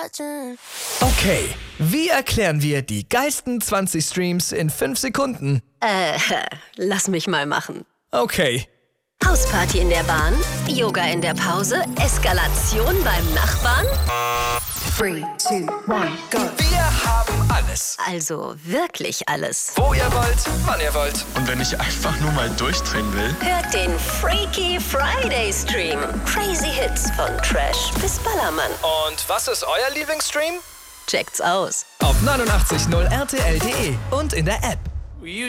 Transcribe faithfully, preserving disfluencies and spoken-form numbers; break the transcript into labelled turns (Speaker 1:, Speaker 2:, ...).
Speaker 1: Okay, wie erklären wir die geilsten zwanzig Streams in fünf Sekunden?
Speaker 2: Äh, lass mich mal machen.
Speaker 1: Okay.
Speaker 2: Hausparty in der Bahn, Yoga in der Pause, Eskalation beim Nachbarn.
Speaker 3: Three, two, one, go.
Speaker 1: Wir haben alles.
Speaker 2: Also wirklich alles.
Speaker 1: Wo ihr wollt, wann ihr wollt.
Speaker 4: Und wenn ich einfach nur mal durchdrehen will?
Speaker 2: Hört den Freaky Friday Stream. Crazy Hits von Trash bis Ballermann.
Speaker 1: Und was ist euer Lieblingsstream?
Speaker 2: Checkt's aus.
Speaker 1: Auf neunundachtzig null R T L punkt de und in der App. We